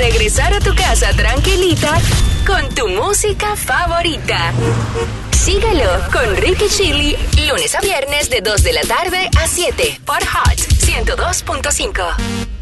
regresar a tu casa tranquilita con tu música favorita. Síguelo con Ricky Chili, lunes a viernes de 2 de la tarde a 7 por Hot 102.5.